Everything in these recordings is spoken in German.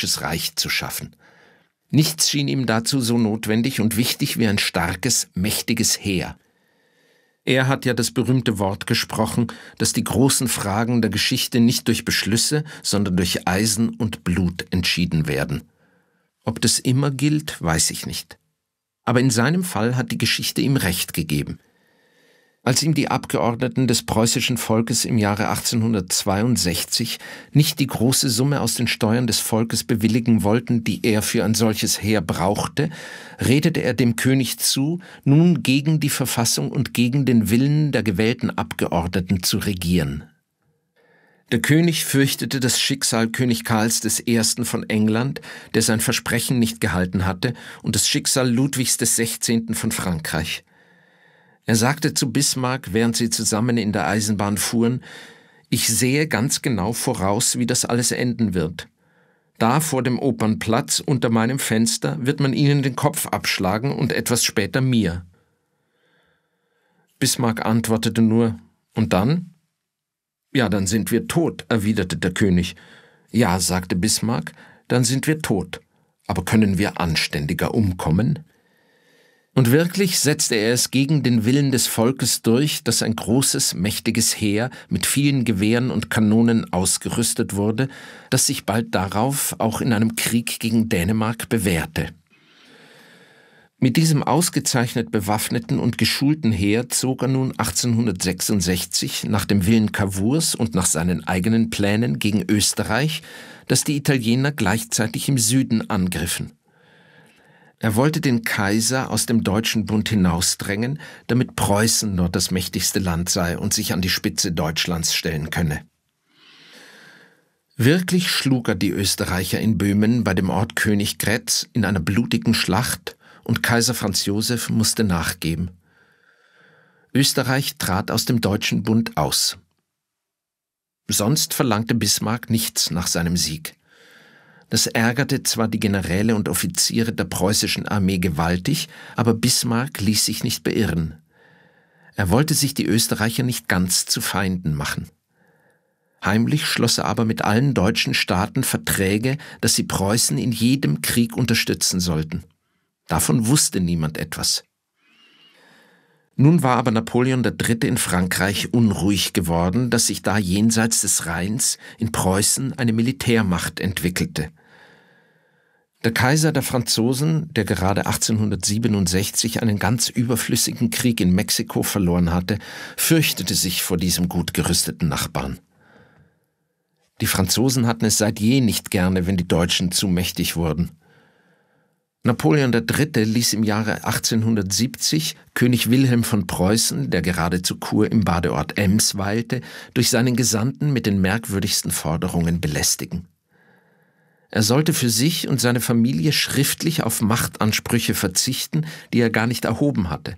deutsches Reich zu schaffen. Nichts schien ihm dazu so notwendig und wichtig wie ein starkes, mächtiges Heer. Er hat ja das berühmte Wort gesprochen, dass die großen Fragen der Geschichte nicht durch Beschlüsse, sondern durch Eisen und Blut entschieden werden. Ob das immer gilt, weiß ich nicht. Aber in seinem Fall hat die Geschichte ihm Recht gegeben. Als ihm die Abgeordneten des preußischen Volkes im Jahre 1862 nicht die große Summe aus den Steuern des Volkes bewilligen wollten, die er für ein solches Heer brauchte, redete er dem König zu, nun gegen die Verfassung und gegen den Willen der gewählten Abgeordneten zu regieren. Der König fürchtete das Schicksal König Karls I. von England, der sein Versprechen nicht gehalten hatte, und das Schicksal Ludwigs XVI. Von Frankreich. Er sagte zu Bismarck, während sie zusammen in der Eisenbahn fuhren: »Ich sehe ganz genau voraus, wie das alles enden wird. Da vor dem Opernplatz unter meinem Fenster wird man Ihnen den Kopf abschlagen und etwas später mir.« Bismarck antwortete nur: »Und dann?« »Ja, dann sind wir tot«, erwiderte der König. »Ja«, sagte Bismarck, »dann sind wir tot. Aber können wir anständiger umkommen?« Und wirklich setzte er es gegen den Willen des Volkes durch, dass ein großes, mächtiges Heer mit vielen Gewehren und Kanonen ausgerüstet wurde, das sich bald darauf auch in einem Krieg gegen Dänemark bewährte. Mit diesem ausgezeichnet bewaffneten und geschulten Heer zog er nun 1866 nach dem Willen Cavours und nach seinen eigenen Plänen gegen Österreich, das die Italiener gleichzeitig im Süden angriffen. Er wollte den Kaiser aus dem Deutschen Bund hinausdrängen, damit Preußen dort das mächtigste Land sei und sich an die Spitze Deutschlands stellen könne. Wirklich schlug er die Österreicher in Böhmen bei dem Ort Königgrätz in einer blutigen Schlacht, und Kaiser Franz Josef musste nachgeben. Österreich trat aus dem Deutschen Bund aus. Sonst verlangte Bismarck nichts nach seinem Sieg. Das ärgerte zwar die Generäle und Offiziere der preußischen Armee gewaltig, aber Bismarck ließ sich nicht beirren. Er wollte sich die Österreicher nicht ganz zu Feinden machen. Heimlich schloss er aber mit allen deutschen Staaten Verträge, dass sie Preußen in jedem Krieg unterstützen sollten. Davon wusste niemand etwas. Nun war aber Napoleon III. In Frankreich unruhig geworden, dass sich da jenseits des Rheins in Preußen eine Militärmacht entwickelte. Der Kaiser der Franzosen, der gerade 1867 einen ganz überflüssigen Krieg in Mexiko verloren hatte, fürchtete sich vor diesem gut gerüsteten Nachbarn. Die Franzosen hatten es seit je nicht gerne, wenn die Deutschen zu mächtig wurden. Napoleon III. Ließ im Jahre 1870 König Wilhelm von Preußen, der gerade zu Kur im Badeort Ems weilte, durch seinen Gesandten mit den merkwürdigsten Forderungen belästigen. Er sollte für sich und seine Familie schriftlich auf Machtansprüche verzichten, die er gar nicht erhoben hatte.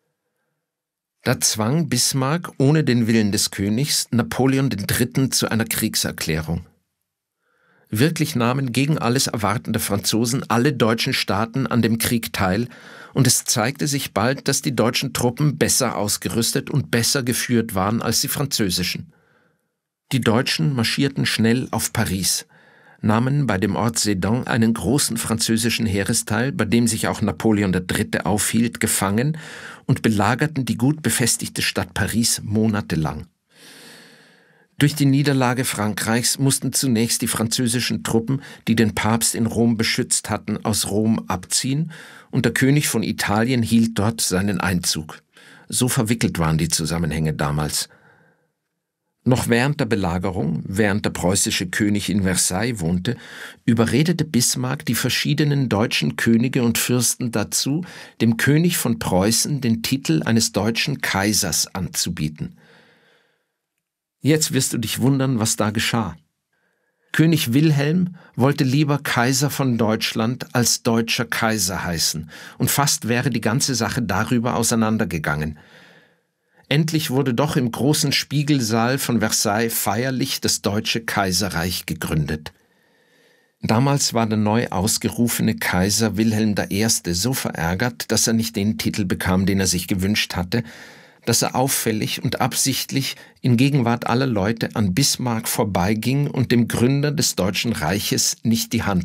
Da zwang Bismarck ohne den Willen des Königs Napoleon III. Zu einer Kriegserklärung. Wirklich nahmen gegen alles Erwarten der Franzosen alle deutschen Staaten an dem Krieg teil, und es zeigte sich bald, dass die deutschen Truppen besser ausgerüstet und besser geführt waren als die französischen. Die Deutschen marschierten schnell auf Paris, nahmen bei dem Ort Sedan einen großen französischen Heeresteil, bei dem sich auch Napoleon III. Aufhielt, gefangen und belagerten die gut befestigte Stadt Paris monatelang. Durch die Niederlage Frankreichs mussten zunächst die französischen Truppen, die den Papst in Rom beschützt hatten, aus Rom abziehen, und der König von Italien hielt dort seinen Einzug. So verwickelt waren die Zusammenhänge damals. Noch während der Belagerung, während der preußische König in Versailles wohnte, überredete Bismarck die verschiedenen deutschen Könige und Fürsten dazu, dem König von Preußen den Titel eines deutschen Kaisers anzubieten. Jetzt wirst du dich wundern, was da geschah. König Wilhelm wollte lieber Kaiser von Deutschland als deutscher Kaiser heißen, und fast wäre die ganze Sache darüber auseinandergegangen. Endlich wurde doch im großen Spiegelsaal von Versailles feierlich das Deutsche Kaiserreich gegründet. Damals war der neu ausgerufene Kaiser Wilhelm I. so verärgert, dass er nicht den Titel bekam, den er sich gewünscht hatte, dass er auffällig und absichtlich in Gegenwart aller Leute an Bismarck vorbeiging und dem Gründer des Deutschen Reiches nicht die Hand